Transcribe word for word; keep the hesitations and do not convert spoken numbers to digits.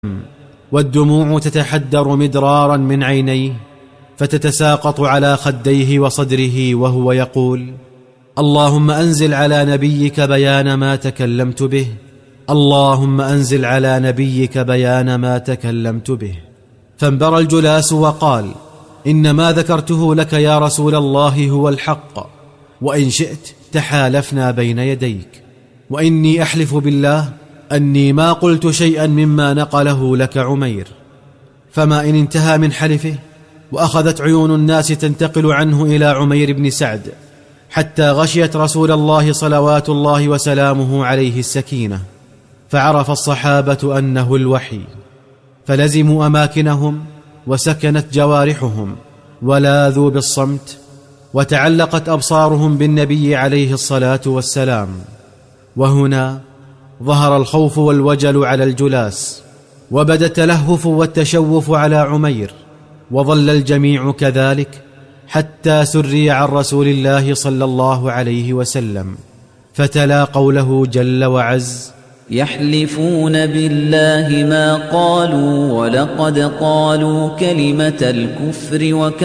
والدموع تتحدر مدرارا من عينيه فتتساقط على خديه وصدره وهو يقول: اللهم أنزل على نبيك بيان ما تكلمت به، اللهم أنزل على نبيك بيان ما تكلمت به. فانبرى الجلاس وقال: إنما ذكرته لك يا رسول الله هو الحق، وإن شئت تحالفنا بين يديك، وإني أحلف بالله أني ما قلت شيئا مما نقله لك عمير. فما إن انتهى من حلفه وأخذت عيون الناس تنتقل عنه إلى عمير بن سعد حتى غشيت رسول الله صلوات الله وسلامه عليه السكينة، فعرف الصحابة أنه الوحي، فلزموا أماكنهم وسكنت جوارحهم ولاذوا بالصمت، وتعلقت أبصارهم بالنبي عليه الصلاة والسلام. وهنا ظهر الخوف والوجل على الجلاس، وبدا التلهف والتشوف على عمير، وظل الجميع كذلك حتى سري عن رسول الله صلى الله عليه وسلم، فتلا قوله جل وعز: يحلفون بالله ما قالوا ولقد قالوا كلمة الكفر وك